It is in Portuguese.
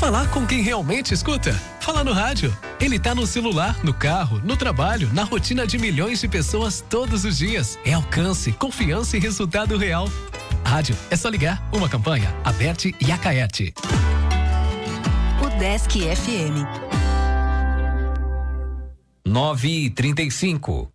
Falar com quem realmente escuta? Fala no rádio. Ele tá no celular, no carro, no trabalho, na rotina de milhões de pessoas todos os dias. É alcance, confiança e resultado real. Rádio, é só ligar. Uma campanha, Aberte e Acaerte. Udesc FM. 9h35.